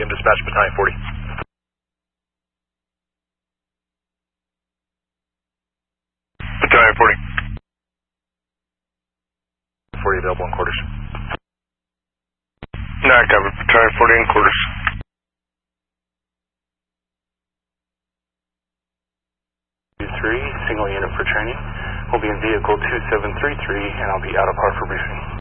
Kim Dispatch, Battalion 40. Battalion 40. 40 available in quarters. No, I covered. Battalion 40 in quarters. 3, single unit for training. We'll be in vehicle 2733, and I'll be out of Hartford briefing.